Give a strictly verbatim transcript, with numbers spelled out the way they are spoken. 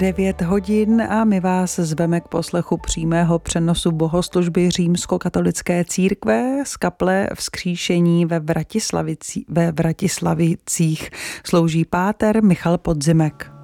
devět hodin a my vás zveme k poslechu přímého přenosu bohoslužby římskokatolické církve z kaple Vzkříšení ve, Vratislavici, ve Vratislavicích. Slouží páter Michal Podzimek.